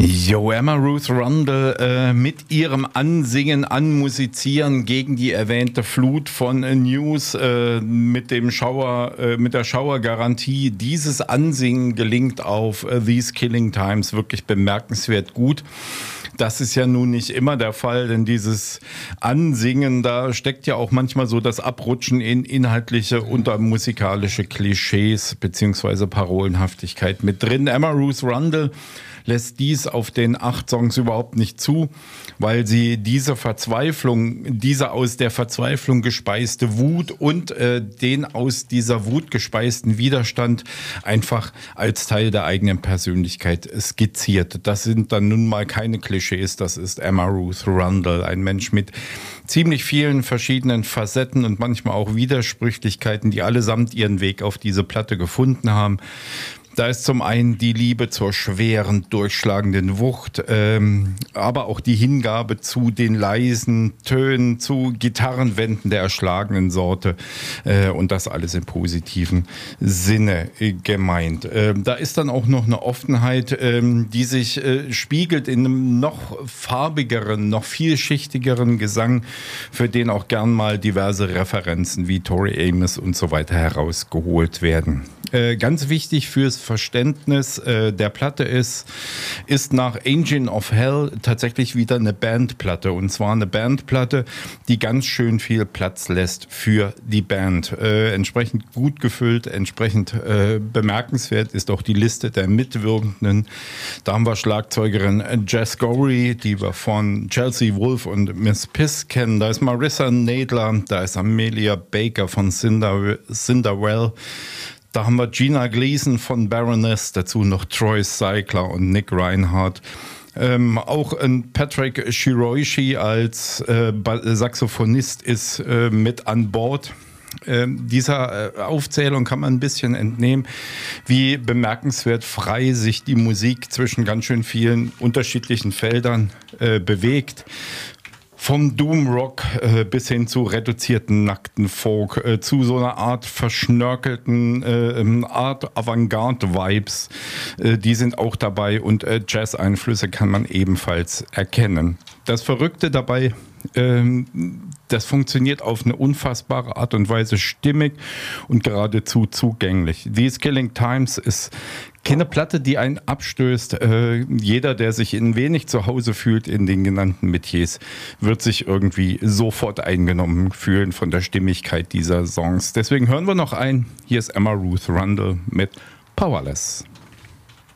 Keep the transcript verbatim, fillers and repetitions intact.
Jo, Emma Ruth Rundle äh, mit ihrem Ansingen, Anmusizieren gegen die erwähnte Flut von äh, News äh, mit dem Schauer, äh, mit der Schauergarantie. Dieses Ansingen gelingt auf äh, These Killing Times wirklich bemerkenswert gut. Das ist ja nun nicht immer der Fall, denn dieses Ansingen, da steckt ja auch manchmal so das Abrutschen in inhaltliche und musikalische Klischees beziehungsweise Parolenhaftigkeit mit drin. Emma Ruth Rundle lässt dies auf den acht Songs überhaupt nicht zu, weil sie diese Verzweiflung, diese aus der Verzweiflung gespeiste Wut und äh, den aus dieser Wut gespeisten Widerstand einfach als Teil der eigenen Persönlichkeit skizziert. Das sind dann nun mal keine Klischees, das ist Emma Ruth Rundle, ein Mensch mit ziemlich vielen verschiedenen Facetten und manchmal auch Widersprüchlichkeiten, die allesamt ihren Weg auf diese Platte gefunden haben. Da ist zum einen die Liebe zur schweren, durchschlagenden Wucht, ähm, aber auch die Hingabe zu den leisen Tönen, zu Gitarrenwänden der erschlagenen Sorte äh, und das alles im positiven Sinne äh, gemeint. Ähm, da ist dann auch noch eine Offenheit, ähm, die sich äh, spiegelt in einem noch farbigeren, noch vielschichtigeren Gesang, für den auch gern mal diverse Referenzen wie Tori Amos und so weiter herausgeholt werden. Äh, ganz wichtig fürs Verständnis äh, der Platte ist, ist nach Engine of Hell tatsächlich wieder eine Bandplatte. Und zwar eine Bandplatte, die ganz schön viel Platz lässt für die Band. Äh, entsprechend gut gefüllt, entsprechend äh, bemerkenswert ist auch die Liste der Mitwirkenden. Da haben wir Schlagzeugerin Jess Gorey, die wir von Chelsea Wolfe und Miss Piss kennen. Da ist Marissa Nadler, da ist Amelia Baker von Cinder, Cinderwell. Da haben wir Gina Gleason von Baroness, dazu noch Troy Cycler und Nick Reinhardt. Ähm, auch ein Patrick Shiroishi als äh, Saxophonist ist äh, mit an Bord. Äh, dieser äh, Aufzählung kann man ein bisschen entnehmen, wie bemerkenswert frei sich die Musik zwischen ganz schön vielen unterschiedlichen Feldern äh, bewegt. Vom Doom-Rock äh, bis hin zu reduzierten, nackten Folk, äh, zu so einer Art verschnörkelten äh, Art Avantgarde-Vibes, äh, die sind auch dabei und äh, Jazz-Einflüsse kann man ebenfalls erkennen. Das Verrückte dabei, ähm, das funktioniert auf eine unfassbare Art und Weise stimmig und geradezu zugänglich. These Killing Times ist keine Platte, die einen abstößt. Äh, jeder, der sich ein wenig zu Hause fühlt in den genannten Metiers, wird sich irgendwie sofort eingenommen fühlen von der Stimmigkeit dieser Songs. Deswegen hören wir noch ein. Hier ist Emma Ruth Rundle mit Powerless.